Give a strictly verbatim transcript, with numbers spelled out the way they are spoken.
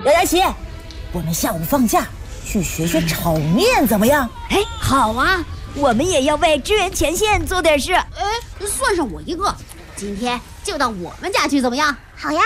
姚佳琪，我们下午放假去学学炒面怎么样？ 哎，好啊，我们也要为支援前线做点事。 哎，算上我一个，今天就到我们家去怎么样？ 好呀。